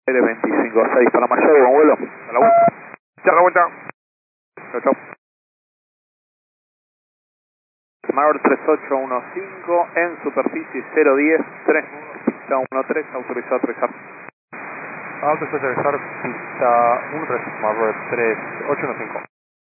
L256 para mayor, buen vuelo. A la vuelta. Ya a la vuelta. Chao, chao. Smart 3815 en superficie 010, 3, pista 13, autorizado a aterrizar. Auto está aterrizar, pista 13, Marrow 3815.